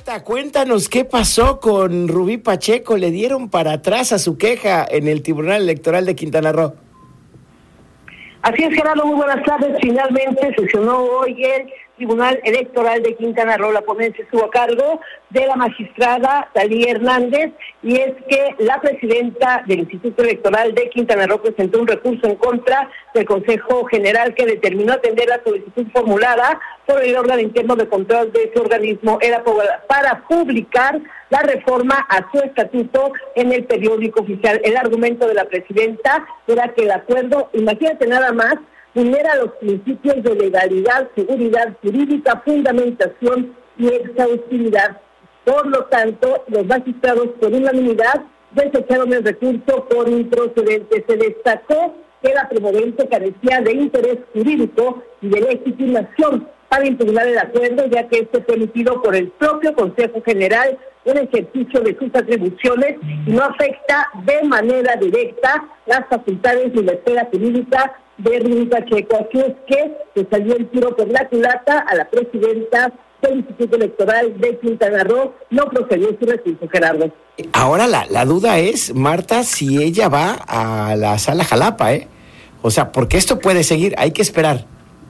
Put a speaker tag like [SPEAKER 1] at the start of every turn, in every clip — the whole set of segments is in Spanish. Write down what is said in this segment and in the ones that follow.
[SPEAKER 1] Marta, cuéntanos qué pasó con Rubí Pacheco. Le dieron para atrás a su queja en el Tribunal Electoral de Quintana Roo.
[SPEAKER 2] Así es, Gerardo, muy buenas tardes. Finalmente sesionó hoy el Tribunal Electoral de Quintana Roo. La ponencia estuvo a cargo de la magistrada Talía Hernández, y es que la presidenta del Instituto Electoral de Quintana Roo presentó un recurso en contra del Consejo General que determinó atender la solicitud formulada por el órgano interno de control de ese organismo era para publicar la reforma a su estatuto en el periódico oficial. El argumento de la presidenta era que el acuerdo, imagínate nada más, vulnera los principios de legalidad, seguridad jurídica, fundamentación y exhaustividad. Por lo tanto, los magistrados por unanimidad desecharon el recurso por improcedente. Se destacó que la promovente carecía de interés jurídico y de legitimación para impugnar el acuerdo, ya que este fue emitido por el propio Consejo General en ejercicio de sus atribuciones y no afecta de manera directa las facultades ni la esfera jurídica de Rubí Pacheco. Así es que se salió el tiro por la culata a la presidenta del Instituto Electoral de Quintana Roo. No procedió su recurso, Gerardo.
[SPEAKER 1] Ahora la duda es, Marta, si ella va a la Sala Jalapa, O sea, porque esto puede seguir, hay que esperar.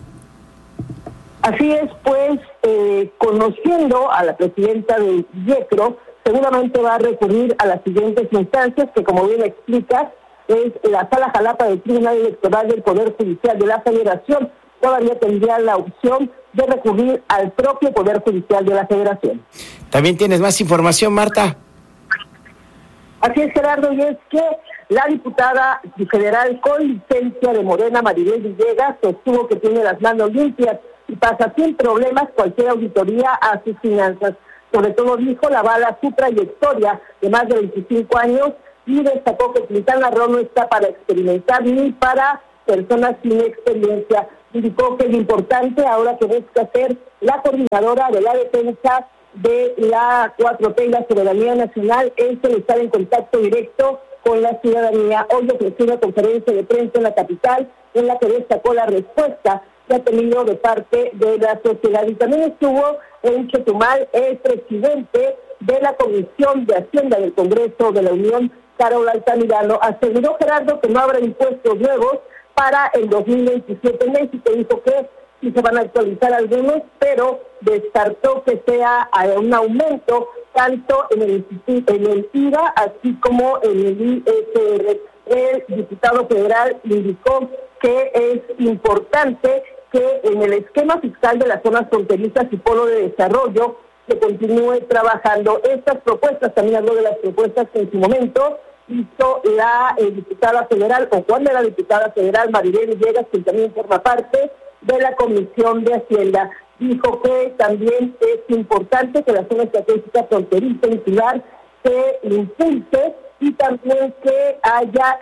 [SPEAKER 2] Así es, pues, conociendo a la presidenta del IECRO, seguramente va a recurrir a las siguientes instancias, que como bien explicas, es la Sala Jalapa del Tribunal Electoral del Poder Judicial de la Federación. Todavía tendría la opción de recurrir al propio Poder Judicial de la Federación.
[SPEAKER 1] ¿También tienes más información, Marta?
[SPEAKER 2] Así es, Gerardo, y es que la diputada federal con licencia de Morena, Maribel Villegas, sostuvo que tiene las manos limpias y pasa sin problemas cualquier auditoría a sus finanzas. Sobre todo, dijo, la avala su trayectoria de más de 25 años y destacó que Quintana Roo no está para experimentar ni para personas sin experiencia. Indicó que lo importante ahora que busca ser la coordinadora de la defensa de la 4T y la soberanía nacional es el estar en contacto directo con la ciudadanía. Hoy ofreció una conferencia de prensa en la capital en la que destacó la respuesta que ha tenido de parte de la sociedad. Y también estuvo en Chetumal el presidente de la Comisión de Hacienda del Congreso de la Unión, Carol Altamirano. Aseguró, Gerardo, que no habrá impuestos nuevos para el 2027 en México. Dijo que sí se van a actualizar algunos, pero descartó que sea un aumento tanto en el IVA así como en el ISR. El diputado federal indicó que es importante que en el esquema fiscal de las zonas fronterizas y polo de desarrollo se continúe trabajando. Estas propuestas, también habló de las propuestas que en su momento hizo la diputada federal, o cuando era diputada federal, Maribel Villegas, que también forma parte de la Comisión de Hacienda. Dijo que también es importante que la zona estratégica fronteriza insular se impulse y también que haya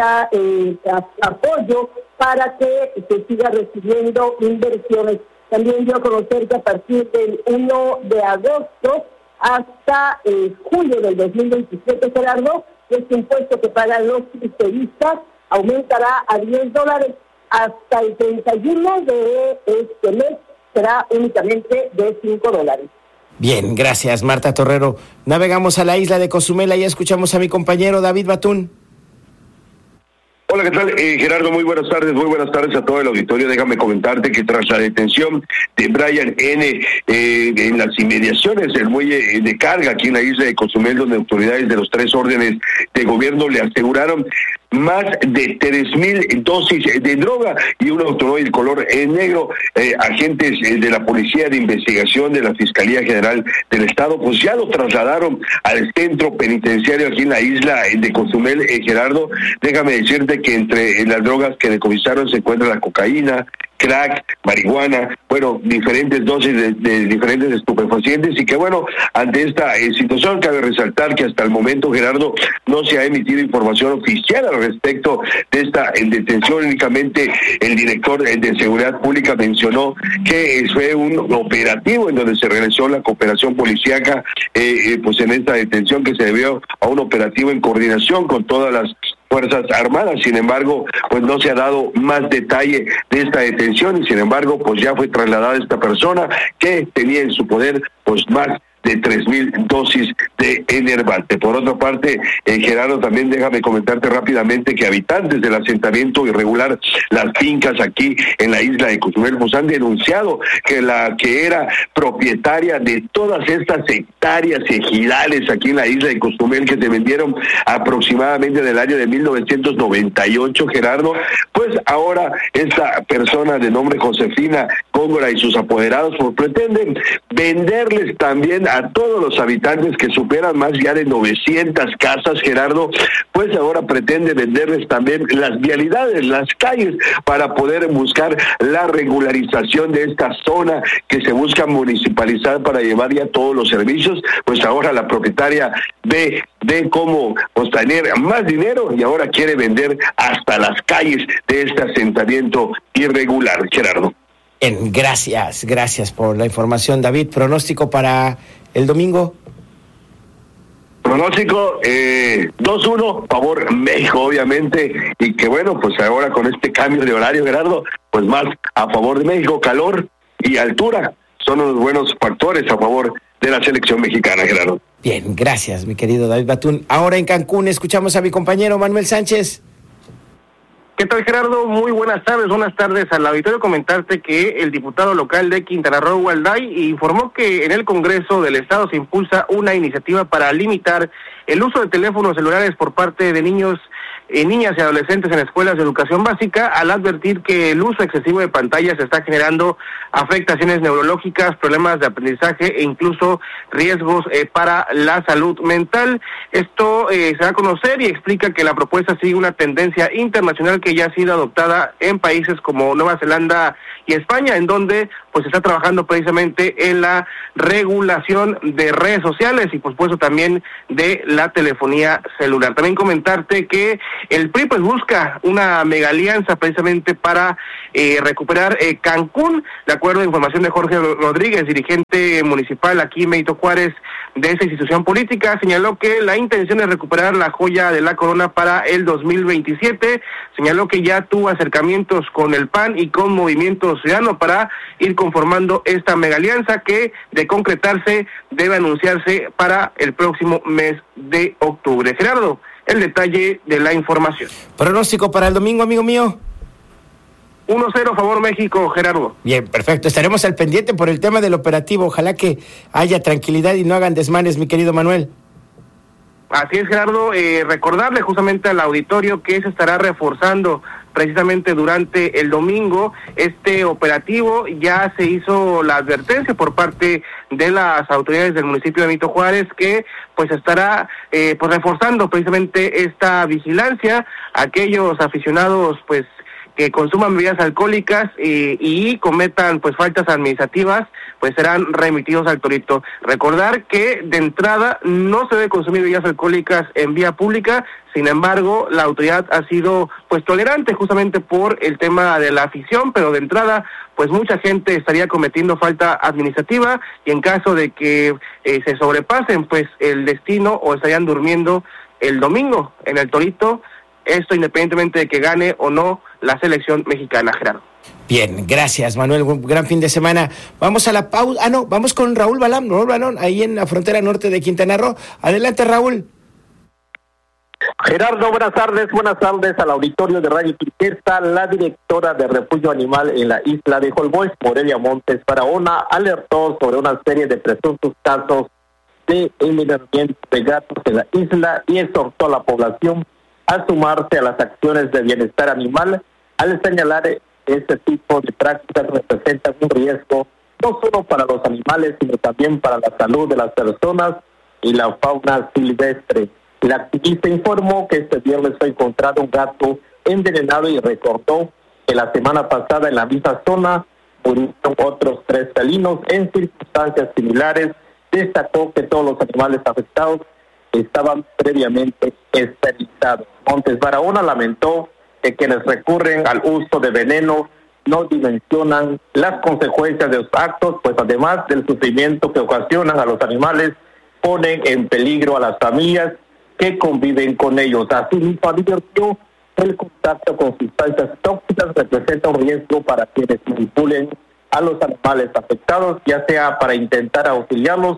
[SPEAKER 2] apoyo para que se siga recibiendo inversiones. También dio a conocer que a partir del 1 de agosto hasta julio del 2027, Gerardo, este impuesto que pagan los turistas aumentará a $10. Hasta el 31 de este mes será únicamente de $5.
[SPEAKER 1] Bien, gracias, Marta Torrero. Navegamos a la isla de Cozumel y escuchamos a mi compañero David Batún.
[SPEAKER 3] Hola, ¿qué tal? Gerardo, muy buenas tardes a todo el auditorio. Déjame comentarte que tras la detención de Brian N. En las inmediaciones del muelle de carga aquí en la isla de Cozumel, donde autoridades de los 3 órdenes de gobierno le aseguraron más de 3,000 dosis de droga y un automóvil color negro. Agentes de la Policía de Investigación de la Fiscalía General del Estado, pues ya lo trasladaron al centro penitenciario aquí en la isla de Cozumel. Gerardo, déjame decirte que entre las drogas que decomisaron se encuentra la cocaína, crack, marihuana, bueno, diferentes dosis de diferentes estupefacientes, y que bueno, ante esta situación cabe resaltar que hasta el momento, Gerardo, no se ha emitido información oficial al respecto de esta detención. Únicamente el director de Seguridad Pública mencionó que fue un operativo en donde se realizó la cooperación policíaca, pues en esta detención, que se debió a un operativo en coordinación con todas las Fuerzas Armadas. Sin embargo, pues no se ha dado más detalle de esta detención, y sin embargo, pues ya fue trasladada esta persona que tenía en su poder pues más de 3,000 dosis de enervante. Por otra parte, Gerardo, también déjame comentarte rápidamente que habitantes del asentamiento irregular Las Fincas aquí en la isla de Cozumel pues han denunciado que la que era propietaria de todas estas hectáreas ejidales aquí en la isla de Cozumel que se vendieron aproximadamente en el año de 1998, Gerardo, pues ahora esta persona de nombre Josefina Góngora y sus apoderados pues pretenden venderles también a todos los habitantes que superan más ya de 900 casas, Gerardo, pues ahora pretende venderles también las vialidades, las calles, para poder buscar la regularización de esta zona que se busca municipalizar para llevar ya todos los servicios. Pues ahora la propietaria ve cómo obtener más dinero y ahora quiere vender hasta las calles de este asentamiento irregular, Gerardo.
[SPEAKER 1] Bien, gracias por la información, David. ¿Pronóstico para el domingo?
[SPEAKER 3] Pronóstico 2-1, favor México, obviamente, y que bueno, pues ahora con este cambio de horario, Gerardo, pues más a favor de México, calor y altura son los buenos factores a favor de la selección mexicana, Gerardo.
[SPEAKER 1] Bien, gracias, mi querido David Batún. Ahora en Cancún escuchamos a mi compañero Manuel Sánchez.
[SPEAKER 4] ¿Qué tal, Gerardo? Muy buenas tardes al auditorio. Comentarte que el diputado local de Quintana Roo, Walday, informó que en el Congreso del Estado se impulsa una iniciativa para limitar el uso de teléfonos celulares por parte de niños, niñas y adolescentes en escuelas de educación básica, al advertir que el uso excesivo de pantallas está generando afectaciones neurológicas, problemas de aprendizaje e incluso riesgos para la salud mental. Esto se da a conocer y explica que la propuesta sigue una tendencia internacional que ya ha sido adoptada en países como Nueva Zelanda y España, en donde pues se está trabajando precisamente en la regulación de redes sociales y por supuesto también de la telefonía celular. También comentarte que el PRI pues busca una mega alianza precisamente para recuperar Cancún. De acuerdo a información de Jorge Rodríguez, dirigente municipal aquí en Benito Juárez de esa institución política, señaló que la intención es recuperar la joya de la corona para el 2027. Señaló que ya tuvo acercamientos con el PAN y con Movimiento Ciudadano para ir conformando esta mega alianza que, de concretarse, debe anunciarse para el próximo mes de octubre. Gerardo, el detalle de la información.
[SPEAKER 1] Pronóstico para el domingo, amigo mío.
[SPEAKER 4] 1-0 favor México, Gerardo.
[SPEAKER 1] Bien, perfecto. Estaremos al pendiente por el tema del operativo. Ojalá que haya tranquilidad y no hagan desmanes, mi querido Manuel.
[SPEAKER 4] Así es, Gerardo. Recordarle justamente al auditorio que se estará reforzando precisamente durante el domingo este operativo. Ya se hizo la advertencia por parte de las autoridades del municipio de Benito Juárez que pues estará pues reforzando precisamente esta vigilancia. Aquellos aficionados pues que consuman bebidas alcohólicas y cometan pues faltas administrativas, pues serán remitidos al Torito. Recordar que de entrada no se debe consumir bebidas alcohólicas en vía pública. Sin embargo, la autoridad ha sido pues tolerante justamente por el tema de la afición, pero de entrada pues mucha gente estaría cometiendo falta administrativa y en caso de que se sobrepasen pues el destino o estarían durmiendo el domingo en el Torito. Esto independientemente de que gane o no la selección mexicana, Gerardo.
[SPEAKER 1] Bien, gracias, Manuel. Un gran fin de semana. Vamos a la pausa. Vamos con Raúl Balán, ahí en la frontera norte de Quintana Roo. Adelante, Raúl.
[SPEAKER 5] Gerardo, buenas tardes al auditorio de Radio Turquesa. La directora de Refugio Animal en la isla de Holbox, Morelia Montes Barahona, alertó sobre una serie de presuntos casos de envenenamiento de gatos en la isla y exhortó a la población a sumarse a las acciones de bienestar animal, al señalar este tipo de prácticas representan un riesgo no solo para los animales, sino también para la salud de las personas y la fauna silvestre. La activista informó que este viernes fue encontrado un gato envenenado y recordó que la semana pasada en la misma zona murieron otros 3 felinos en circunstancias similares. Destacó que todos los animales afectados estaban previamente esterilizados. Montes Barahona lamentó que quienes recurren al uso de veneno no dimensionan las consecuencias de los actos, pues además del sufrimiento que ocasionan a los animales, ponen en peligro a las familias que conviven con ellos. Asimismo, advirtió que el contacto con sustancias tóxicas representa un riesgo para quienes manipulen a los animales afectados, ya sea para intentar auxiliarlos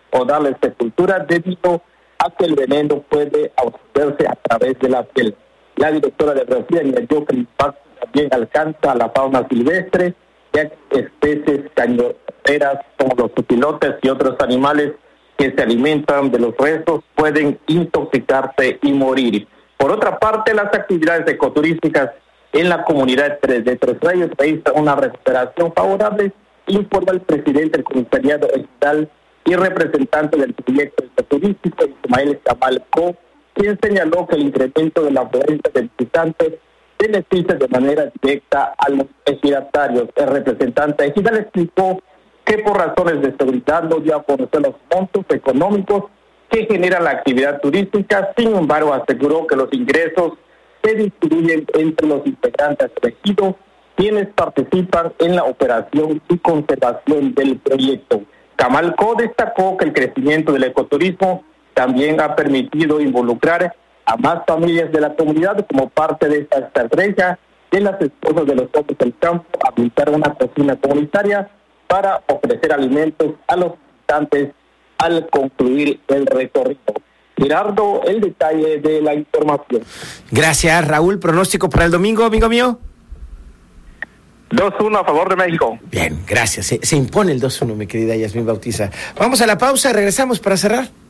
[SPEAKER 5] o darle sepultura debido a que el veneno puede absorberse a través de la piel. La directora de Brasil añadió que el impacto también alcanza a la fauna silvestre, ya que especies cañoneras como los opilotes y otros animales que se alimentan de los restos pueden intoxicarse y morir. Por otra parte, las actividades ecoturísticas en la comunidad de Tres Reyes registran una recuperación favorable, informa el presidente del comisariado estatal y representante del proyecto ecoturístico, Ismael Camalco, quien señaló que el incremento de la afluencia de visitantes beneficia de manera directa a los ejidatarios. El representante ejidal explicó que por razones de seguridad no dio a conocer los montos económicos que genera la actividad turística. Sin embargo, aseguró que los ingresos se distribuyen entre los integrantes del ejido, quienes participan en la operación y conservación del proyecto. Camalco destacó que el crecimiento del ecoturismo también ha permitido involucrar a más familias de la comunidad como parte de esta estrategia de las esposas de los hombres del campo, habilitar una cocina comunitaria para ofrecer alimentos a los visitantes al concluir el recorrido. Gerardo, el detalle de la información.
[SPEAKER 1] Gracias, Raúl. ¿Pronóstico para el domingo, amigo mío?
[SPEAKER 5] 2-1 a favor de México.
[SPEAKER 1] Bien, gracias. Se impone el 2-1, mi querida Yasmín Bautista. Vamos a la pausa, regresamos para cerrar.